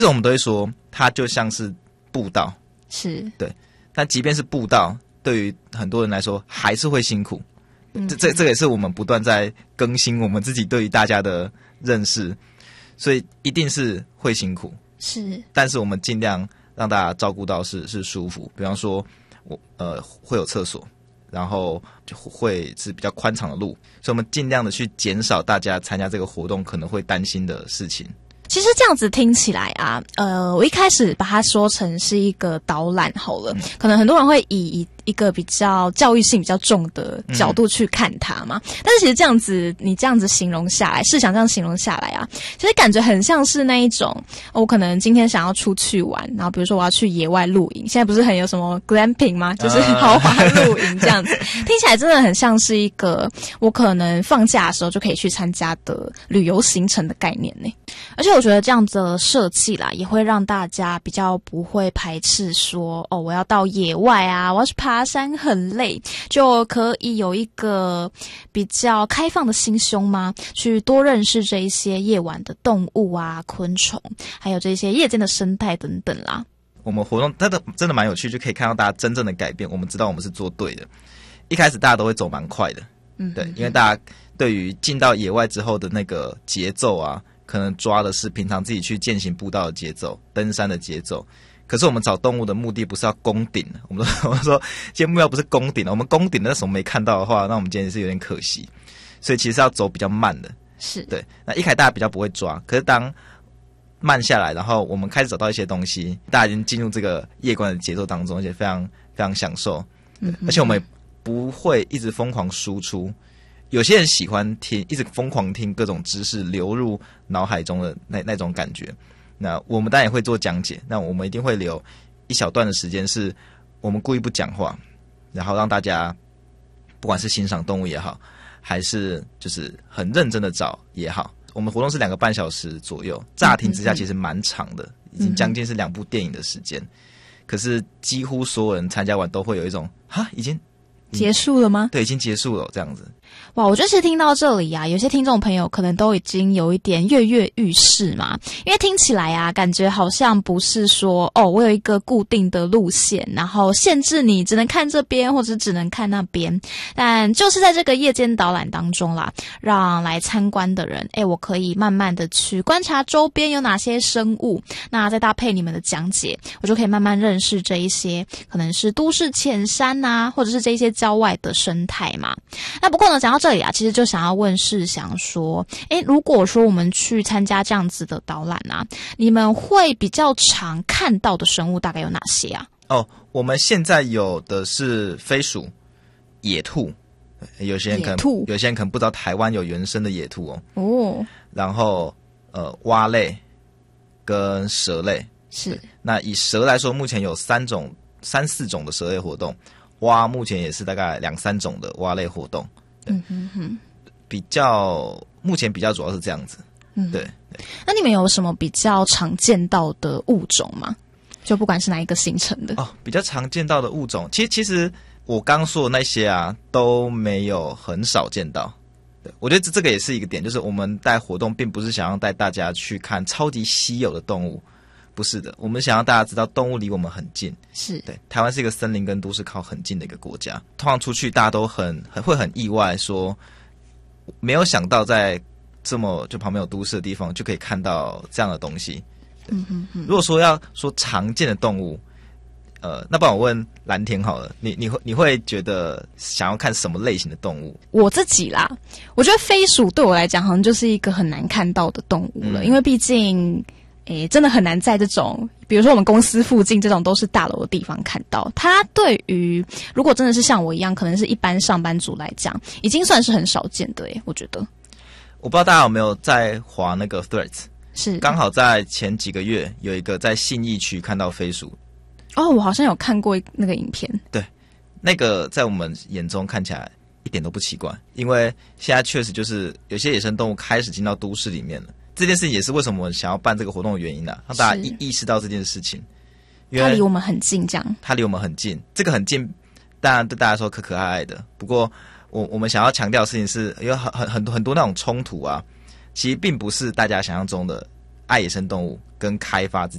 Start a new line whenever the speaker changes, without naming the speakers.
这我们都会说它就像是步道，
是
对。但即便是步道，对于很多人来说还是会辛苦。这个也是我们不断在更新我们自己对于大家的认识，所以一定是会辛苦。
是，
但是我们尽量让大家照顾到是舒服。比方说，会有厕所，然后就会是比较宽敞的路，所以我们尽量的去减少大家参加这个活动可能会担心的事情。
其实这样子听起来啊，我一开始把它说成是一个导览好了，可能很多人会以一个比较教育性比较重的角度去看它嘛。但是其实这样子，你这样子形容下来，试想这样形容下来啊，其实感觉很像是那一种，我可能今天想要出去玩，然后比如说我要去野外露营，现在不是很有什么 glamping 吗？就是豪华露营这样子，听起来真的很像是一个我可能放假的时候就可以去参加的旅游行程的概念呢。而且我觉得这样子的设计啦，也会让大家比较不会排斥说，我要到野外啊，我要去爬山很累，就可以有一个比较开放的心胸吗？去多认识这一些夜晚的动物啊、昆虫，还有这些夜间的生态等等啦。
我们活动真的蛮有趣，就可以看到大家真正的改变。我们知道我们是做对的。一开始大家都会走蛮快的，对，因为大家对于进到野外之后的那个节奏啊，可能抓的是平常自己去健行步道的节奏、登山的节奏。可是我们找动物的目的不是要攻顶，我们说今天目标不是攻顶，我们攻顶那时候没看到的话，那我们今天是有点可惜。所以其实要走比较慢的，
是对。
那一开始大家比较不会抓，可是当慢下来，然后我们开始找到一些东西，大家已经进入这个夜观的节奏当中，而且非常非常享受。而且我们也不会一直疯狂输出。有些人喜欢听，一直疯狂听各种知识流入脑海中的那种感觉。那我们当然也会做讲解，那我们一定会留一小段的时间，是我们故意不讲话，然后让大家不管是欣赏动物也好，还是就是很认真的找也好。我们活动是2个半小时左右，乍听之下其实蛮长的，已经将近是2部电影的时间。可是几乎所有人参加完都会有一种已经
结束了吗？
对，已经结束了这样子。
哇，我觉得其实听到这里啊，有些听众朋友可能都已经有一点跃跃欲试嘛，因为听起来啊，感觉好像不是说我有一个固定的路线，然后限制你只能看这边或者只能看那边，但就是在这个夜间导览当中啦，让来参观的人，我可以慢慢的去观察周边有哪些生物，那再搭配你们的讲解，我就可以慢慢认识这一些可能是都市浅山啊，或者是这一些郊外的生态嘛。那不过呢，讲到这里啊，其实就想要问世祥说，如果说我们去参加这样子的导览啊，你们会比较常看到的生物大概有哪些啊？
我们现在有的是飞鼠、野兔，有些人可能不知道台湾有原生的野兔然后蛙类跟蛇类是。那以蛇来说，目前有3、4种的蛇类活动，蛙目前也是大概2、3种的蛙类活动。目前比较主要是这样子。对。
那你们有什么比较常见到的物种吗？就不管是哪一个行程的。
比较常见到的物种，其实我刚说的那些啊都没有很少见到。对，我觉得这个也是一个点，就是我们带活动并不是想要带大家去看超级稀有的动物，不是的，我们想要大家知道动物离我们很近。是对，台湾是一个森林跟都市靠很近的一个国家，通常出去大家都会很意外，说没有想到在这么就旁边有都市的地方就可以看到这样的东西。如果说要说常见的动物，那不然我问蓝田好了，你会觉得想要看什么类型的动物？
我自己啦，我觉得飞鼠对我来讲好像就是一个很难看到的动物了，因为毕竟真的很难在这种比如说我们公司附近这种都是大楼的地方看到它。对于如果真的是像我一样可能是一般上班族来讲，已经算是很少见的我觉得。
我不知道大家有没有在滑那个 Threads，
是刚
好在前几个月有一个在信义区看到飞鼠。
我好像有看过那个影片。对，
那个在我们眼中看起来一点都不奇怪，因为现在确实就是有些野生动物开始进到都市里面了。这件事也是为什么我们想要办这个活动的原因让大家意识到这件事情。因为
它离我们很近，这样。
它离我们很近，这个很近，当然对大家说可爱爱的。不过我们想要强调的事情是，有很多那种冲突啊，其实并不是大家想象中的爱野生动物跟开发自